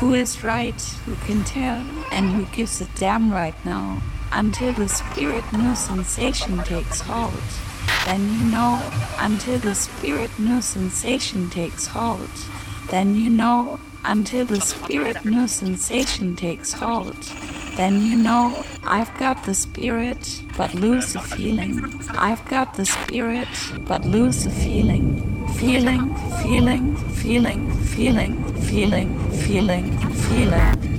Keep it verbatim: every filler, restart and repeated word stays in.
Who is right? Who can tell? And who gives a damn right now? Until the spirit new sensation takes hold. Then you know. Until the spirit new sensation takes hold. Then you know. Until the spirit new sensation takes hold. Then you know. I've got the spirit, but lose the feeling. I've got the spirit, but lose the feeling. Feeling, feeling, feeling, feeling, feeling, feeling, feeling.